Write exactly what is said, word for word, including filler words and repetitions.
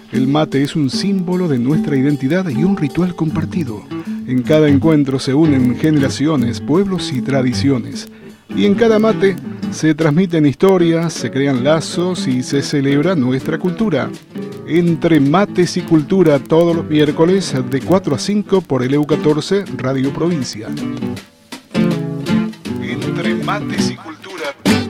El mate es un símbolo de nuestra identidad y un ritual compartido. En cada encuentro se unen generaciones, pueblos y tradiciones. Y en cada mate se transmiten historias, se crean lazos y se celebra nuestra cultura. Entre Mates y Cultura, todos los miércoles de cuatro a cinco por el E U catorce, Radio Provincia. Entre Mates y Cultura.